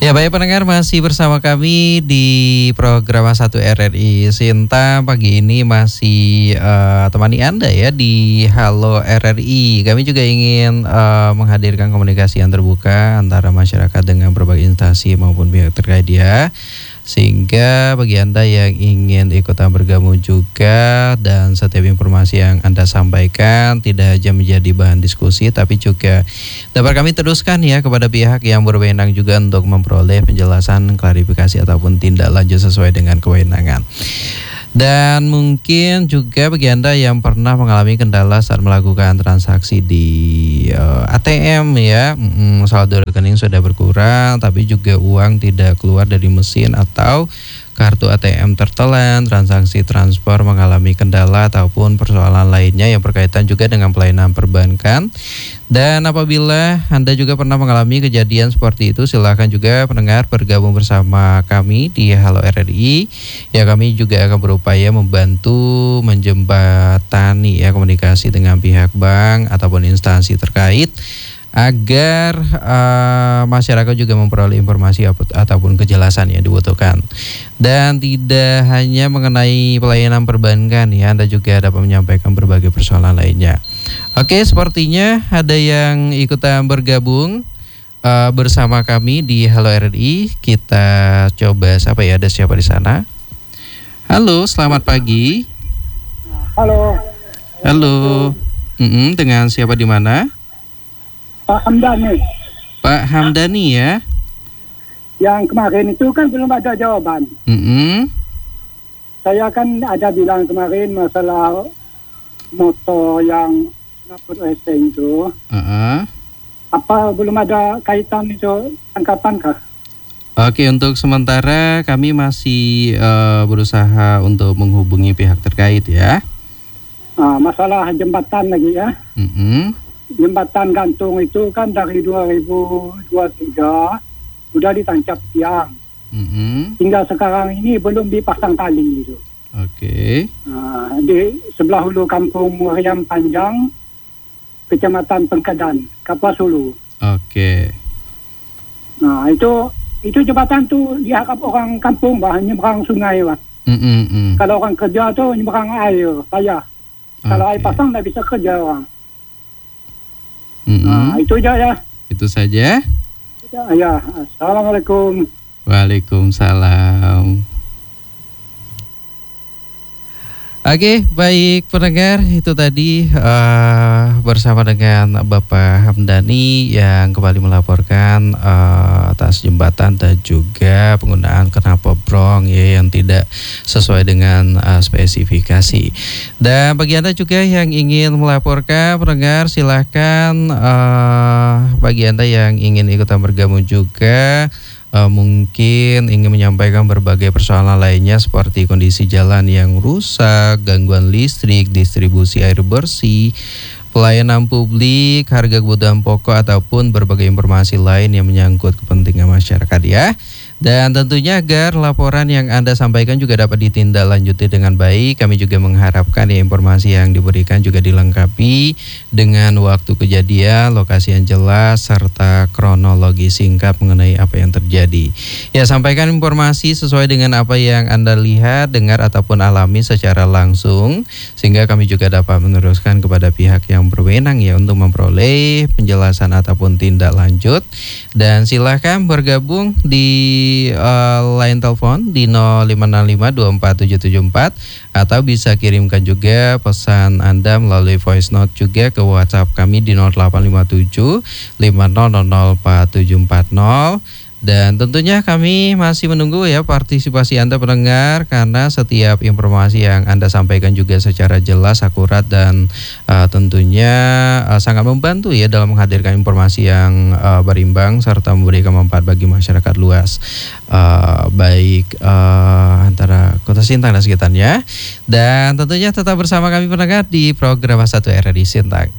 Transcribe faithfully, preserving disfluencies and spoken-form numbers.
Ya baik pendengar, masih bersama kami di program satu R R I Sinta. Pagi ini masih uh, temani Anda ya di Halo R R I. Kami juga ingin uh, menghadirkan komunikasi yang terbuka antara masyarakat dengan berbagai instansi maupun pihak terkait ya. Sehingga bagi Anda yang ingin ikutan bergabung juga, dan setiap informasi yang Anda sampaikan tidak hanya menjadi bahan diskusi, tapi juga dapat kami teruskan ya kepada pihak yang berwenang juga untuk memperoleh penjelasan, klarifikasi ataupun tindak lanjut sesuai dengan kewenangan. Dan mungkin juga bagi Anda yang pernah mengalami kendala saat melakukan transaksi di uh, A T M ya, mm, saldo rekening sudah berkurang tapi juga uang tidak keluar dari mesin atau kartu A T M tertelan, transaksi transfer mengalami kendala ataupun persoalan lainnya yang berkaitan juga dengan pelayanan perbankan. Dan apabila Anda juga pernah mengalami kejadian seperti itu, silakan juga pendengar bergabung bersama kami di Halo R R I. Ya, kami juga akan berupaya membantu menjembatani ya komunikasi dengan pihak bank ataupun instansi terkait agar uh, masyarakat juga memperoleh informasi ap- ataupun kejelasan yang dibutuhkan. Dan tidak hanya mengenai pelayanan perbankan ya, Anda juga dapat menyampaikan berbagai persoalan lainnya. Oke, sepertinya ada yang ikutan bergabung uh, bersama kami di Halo R R I. Kita coba siapa ya, ada siapa di sana? Halo, selamat pagi. Halo. Halo. Mm-mm, dengan siapa di mana? Pak Hamdani. Pak Hamdani ya. Yang kemarin itu kan belum ada jawaban. Mm-mm. Saya kan ada bilang kemarin masalah motor yang ngapur eseng itu. Uh-uh. Apa belum ada kaitan itu tangkapan kah? Oke, untuk sementara kami masih uh, berusaha untuk menghubungi pihak terkait ya. Nah, masalah jembatan lagi ya. Mm-mm. Jembatan gantung itu kan dari dua ribu dua puluh tiga sudah ditancap tiang. Mm-hmm. Hingga sekarang ini belum dipasang tali itu. Oke. Nah, di sebelah hulu kampung Muriam Panjang, Kecamatan Pengkedan, Kapuas Hulu. Oke. Nah, itu itu jembatan tuh diharap orang kampung bah nyeberang sungai bah. Mm-hmm. Kalau orang kerja tuh nyeberang air, payah. Kalau Okay. air pasang tak bisa kerja orang. Mm-hmm. Nah, itu aja ya. Itu saja. Ya, ya. Assalamualaikum. Waalaikumsalam. Oke, baik pendengar, itu tadi uh, bersama dengan Bapak Hamdani yang kembali melaporkan uh, atas jembatan dan juga penggunaan knalpot brong ya yang tidak sesuai dengan uh, spesifikasi. Dan bagi Anda juga yang ingin melaporkan pendengar, silahkan uh, bagi Anda yang ingin ikutan bergabung juga, Uh, mungkin ingin menyampaikan berbagai persoalan lainnya seperti kondisi jalan yang rusak, gangguan listrik, distribusi air bersih, pelayanan publik, harga kebutuhan pokok ataupun berbagai informasi lain yang menyangkut kepentingan masyarakat ya. Dan tentunya agar laporan yang Anda sampaikan juga dapat ditindaklanjuti dengan baik, kami juga mengharapkan ya informasi yang diberikan juga dilengkapi dengan waktu kejadian, lokasi yang jelas, serta kronologi singkat mengenai apa yang terjadi. Ya, sampaikan informasi sesuai dengan apa yang Anda lihat, dengar ataupun alami secara langsung, sehingga kami juga dapat meneruskan kepada pihak yang berwenang ya untuk memperoleh penjelasan ataupun tindak lanjut. Dan silakan bergabung di Uh, line telepon di nol lima enam lima dua empat tujuh tujuh empat atau bisa kirimkan juga pesan Anda melalui voice note juga ke WhatsApp kami di nol delapan lima tujuh lima nol nol nol empat tujuh empat nol. Dan tentunya kami masih menunggu ya partisipasi Anda pendengar, karena setiap informasi yang Anda sampaikan juga secara jelas, akurat, dan uh, tentunya uh, sangat membantu ya dalam menghadirkan informasi yang uh, berimbang serta memberikan manfaat bagi masyarakat luas, uh, baik uh, antara Kota Sintang dan sekitarnya. Dan tentunya tetap bersama kami pendengar di program satu R R I Sintang.